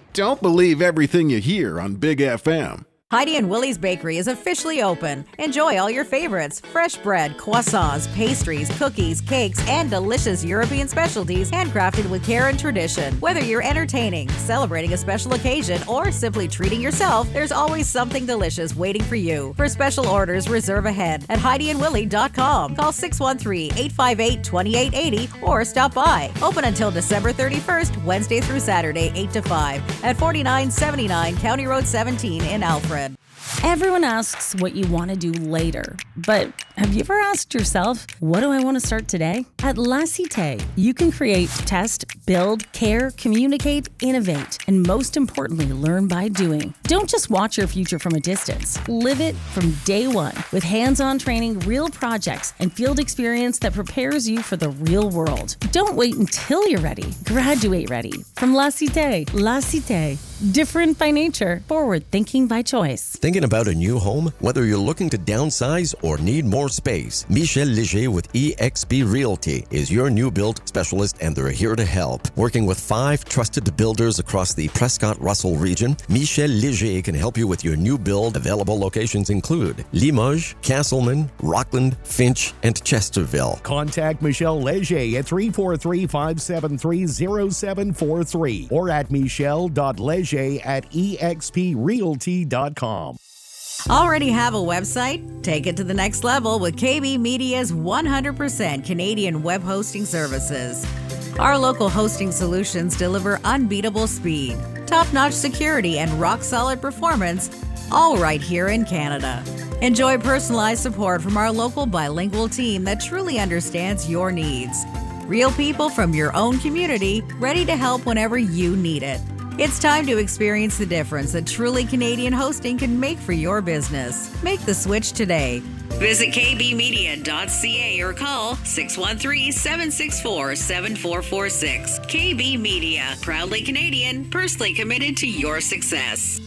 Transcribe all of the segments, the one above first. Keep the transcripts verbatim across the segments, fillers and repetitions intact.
Don't believe everything you hear on Big F M. Heidi and Willie's Bakery is officially open. Enjoy all your favorites: fresh bread, croissants, pastries, cookies, cakes, and delicious European specialties handcrafted with care and tradition. Whether you're entertaining, celebrating a special occasion, or simply treating yourself, there's always something delicious waiting for you. For special orders, reserve ahead at heidi and willie dot com. Call six one three, eight five eight, two eight eight zero or stop by. Open until December thirty-first, Wednesday through Saturday, eight to five at forty-nine seventy-nine County Road seventeen in Alfred. Everyone asks what you want to do later, but have you ever asked yourself, what do I want to start today? At La Cité, you can create, test, build, care, communicate, innovate, and most importantly, learn by doing. Don't just watch your future from a distance. Live it from day one with hands-on training, real projects, and field experience that prepares you for the real world. Don't wait until you're ready. Graduate ready. From La Cité, La Cité. Different by nature, forward thinking by choice. Thinking about a new home? Whether you're looking to downsize or need more space, Michel Léger with E X P Realty is your new build specialist, and they're here to help. Working with five trusted builders across the Prescott-Russell region, Michel Léger can help you with your new build. Available locations include Limoges, Castleman, Rockland, Finch, and Chesterville. Contact Michel Léger at three four three, five seven three, zero seven four three or at michel dot léger at e x p realty dot com. Already have a website? Take it to the next level with K B Media's one hundred percent Canadian web hosting services. Our local hosting solutions deliver unbeatable speed, top-notch security, and rock-solid performance, all right here in Canada. Enjoy personalized support from our local bilingual team that truly understands your needs. Real people from your own community, ready to help whenever you need it. It's time to experience the difference that truly Canadian hosting can make for your business. Make the switch today. Visit k b media dot c a or call six one three, seven six four, seven four four six. K B Media, proudly Canadian, personally committed to your success.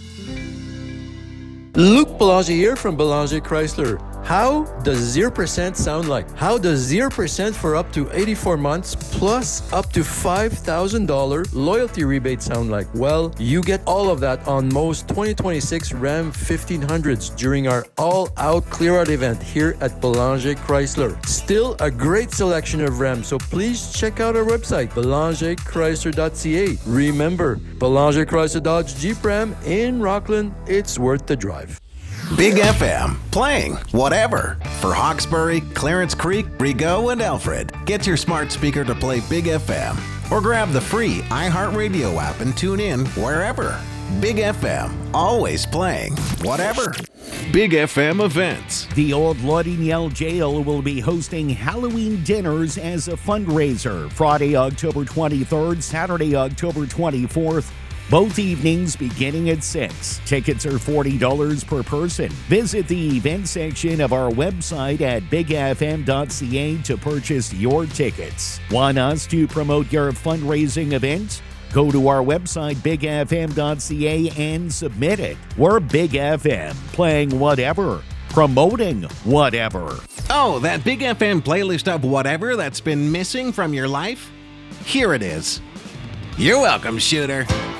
Luc Belanger here from Belanger Chrysler. How does zero percent sound like? How does zero percent for up to eighty-four months plus up to five thousand dollars loyalty rebate sound like? Well, you get all of that on most twenty twenty-six Ram fifteen hundreds during our all-out clear-out event here at Belanger Chrysler. Still a great selection of Rams, so please check out our website, belanger chrysler dot c a. Remember, Belanger Chrysler Dodge Jeep Ram in Rockland, it's worth the drive. Big F M, playing whatever. For Hawkesbury, Clarence Creek, Rigaud, and Alfred. Get your smart speaker to play Big F M. Or grab the free iHeartRadio app and tune in wherever. Big F M, always playing whatever. Big F M events. The Old Lauderdale Jail will be hosting Halloween dinners as a fundraiser. Friday, October twenty-third, Saturday, October twenty-fourth. Both evenings beginning at six. Tickets are forty dollars per person. Visit the event section of our website at big f m dot c a to purchase your tickets. Want us to promote your fundraising event? Go to our website, big f m dot c a, and submit it. We're Big F M, playing whatever, promoting whatever. Oh, that Big F M playlist of whatever that's been missing from your life? Here it is. You're welcome, Shooter.